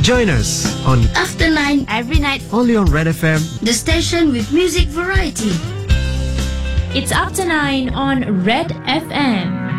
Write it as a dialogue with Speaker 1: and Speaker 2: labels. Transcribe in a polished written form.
Speaker 1: Join us on
Speaker 2: After 9,
Speaker 3: Every night,
Speaker 1: only on Red FM.
Speaker 2: the station with music variety.
Speaker 4: It's After 9 on Red FM.